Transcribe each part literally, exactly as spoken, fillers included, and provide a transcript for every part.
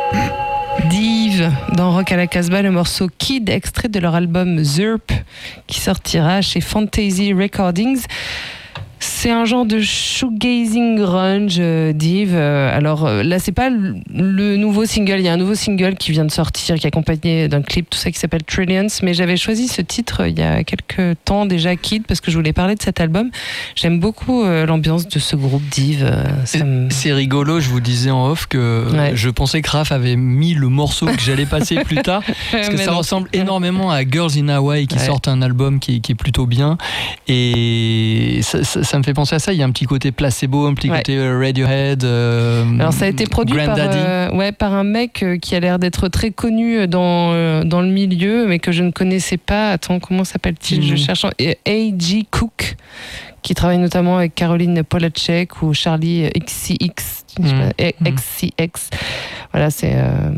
Div dans Rock à la Casbah, le morceau Kid, extrait de leur album Zurp qui sortira chez Fantasy Recordings. C'est un genre de shoegazing grunge, euh, Div. Euh, alors euh, là, c'est pas le, le nouveau single. Il y a un nouveau single qui vient de sortir, qui est accompagné d'un clip, tout ça, qui s'appelle Trillions. Mais j'avais choisi ce titre euh, il y a quelques temps déjà, Kid, parce que je voulais parler de cet album. J'aime beaucoup euh, l'ambiance de ce groupe Div. Euh, ça me... C'est rigolo, je vous disais en off que Ouais. je pensais que Raph avait mis le morceau que j'allais passer plus tard, parce que Mais ça non. ressemble énormément à Girls in Hawaii qui Ouais. sortent un album qui, qui est plutôt bien. Et ça, ça, ça me fait penser à ça. Il y a un petit côté placebo, un petit Ouais. côté euh, Radiohead. Euh, Alors ça a été produit par, Grandaddy. euh, ouais, par un mec euh, qui a l'air d'être très connu dans, euh, dans le milieu, mais que je ne connaissais pas. Attends, comment s'appelle-t-il ? Mm. Je cherche. en- et A G Cook, qui travaille notamment avec Caroline Polachek ou Charlie X C X. je sais Mm. pas, eh, Mm. X C X. Voilà, c'est euh,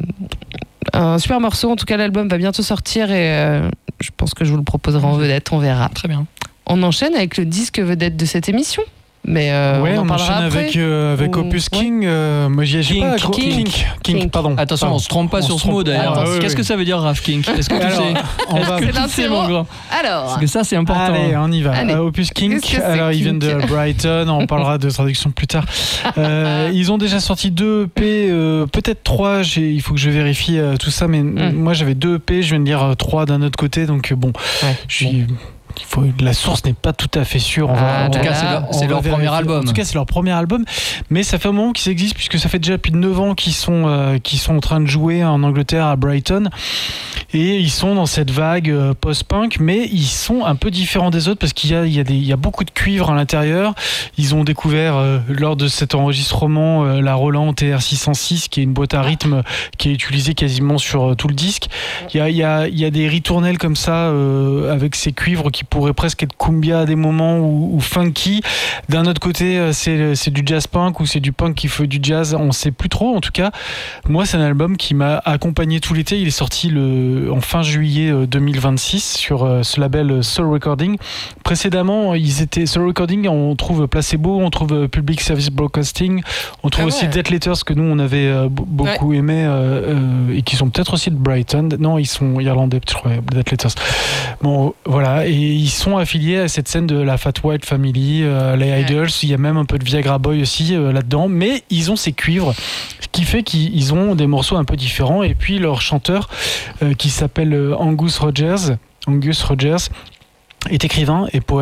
un super morceau. En tout cas, l'album va bientôt sortir et euh, je pense que je vous le proposerai en vedette. On verra. Très bien. On enchaîne avec le disque vedette de cette émission. Mais euh, ouais, on en on, parlera enchaîne après. avec, euh, avec Ou- Opus ouais. King. Euh, moi, j'y ai j'ai Kink, pas accro- Kink. Kink, Kink, Kink. pardon. Attention, Pardon. on se trompe pas On sur se ce trompe mot pas. d'ailleurs. Ah, ouais, Qu'est-ce ouais. que ça veut dire, Raph Kink ? Est-ce que tu Alors, sais on Est-ce va- que C'est tu sais, l'interro. mon grand ? Alors, Parce que ça, c'est important. Allez, on y va. Allez. Euh, Opus Kink, Qu'est-ce que c'est, alors ils viennent de Kink Brighton, on parlera de traduction plus tard. Euh, ils ont déjà sorti deux E P, euh, peut-être trois, j'ai, il faut que je vérifie euh, tout ça, mais Mm. moi j'avais deux E P, je viens de lire euh, trois d'un autre côté, donc euh, bon, Ouais. je suis... il faut, la source n'est pas tout à fait sûre. On va- Ah, on En tout va- cas, c'est là, leur, on c'est va leur premier vérifier. album. En tout cas, c'est leur premier album, mais ça fait un moment qu'ils existent puisque ça fait déjà plus de neuf ans qu'ils sont, euh, qu'ils sont en train de jouer en Angleterre à Brighton. Et ils sont dans cette vague euh, post-punk, mais ils sont un peu différents des autres parce qu'il y a, il y a, des, il y a beaucoup de cuivre à l'intérieur. Ils ont découvert euh, lors de cet enregistrement euh, la Roland T R six cent six, qui est une boîte à rythme qui est utilisée quasiment sur euh, tout le disque. Il y a, il y a, il y a des ritournelles comme ça euh, avec ces cuivres qui pourraient presque être cumbia à des moments ou, ou funky. D'un autre côté, euh, c'est, c'est du jazz punk ou c'est du punk qui fait du jazz. On ne sait plus trop. En tout cas, moi, c'est un album qui m'a accompagné tout l'été. Il est sorti le en fin juillet deux mille vingt-six sur euh, ce label Soul Recording. Précédemment, ils étaient Soul Recording, on trouve Placebo, on trouve Public Service Broadcasting, on trouve Ah aussi ouais. Death Letters que nous on avait euh, b- beaucoup aimé euh, euh, et qui sont peut-être aussi de Brighton. Non, ils sont irlandais, je crois, Death Letters. Bon, voilà, et ils sont affiliés à cette scène de la Fat White Family, euh, les Ouais. Idols. Il y a même un peu de Viagra Boy aussi euh, là-dedans, mais ils ont ces cuivres, ce qui fait qu'ils ont des morceaux un peu différents. Et puis leur chanteur euh, qui s'appelle Angus Rogers, Angus Rogers est écrivain et poète.